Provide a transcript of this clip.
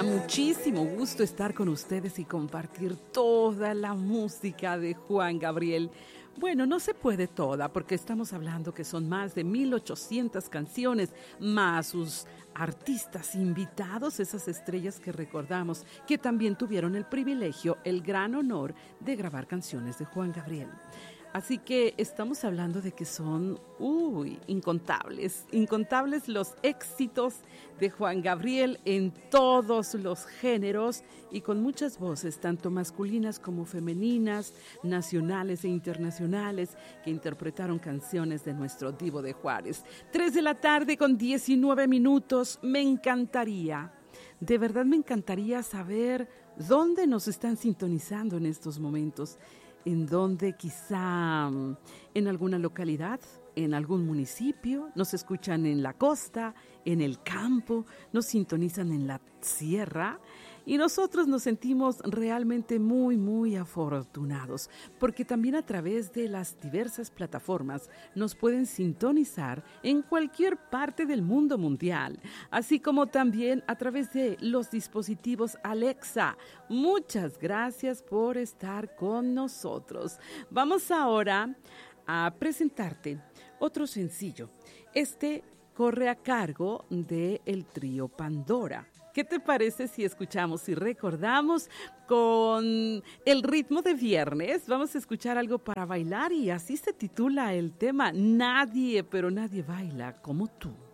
da muchísimo gusto estar con ustedes y compartir toda la música de Juan Gabriel. Bueno, no se puede toda porque estamos hablando que son más de 1800 canciones, más sus artistas invitados, esas estrellas que recordamos, que también tuvieron el privilegio, el gran honor de grabar canciones de Juan Gabriel. Así que estamos hablando de que son, incontables los éxitos de Juan Gabriel en todos los géneros y con muchas voces, tanto masculinas como femeninas, nacionales e internacionales, que interpretaron canciones de nuestro Divo de Juárez. 3 de la tarde con 19 minutos, me encantaría, de verdad me encantaría saber dónde nos están sintonizando en estos momentos. En donde quizá en alguna localidad, en algún municipio, nos escuchan en la costa, en el campo, nos sintonizan en la sierra y nosotros nos sentimos realmente muy afortunados porque también a través de las diversas plataformas nos pueden sintonizar en cualquier parte del mundo mundial, así como también a través de los dispositivos Alexa. Muchas gracias por estar con nosotros. Vamos ahora a presentarte otro sencillo. Este corre a cargo del trío Pandora. ¿Qué te parece si escuchamos y recordamos con el ritmo de viernes? Vamos a escuchar algo para bailar y así se titula el tema. Nadie, pero nadie baila como tú.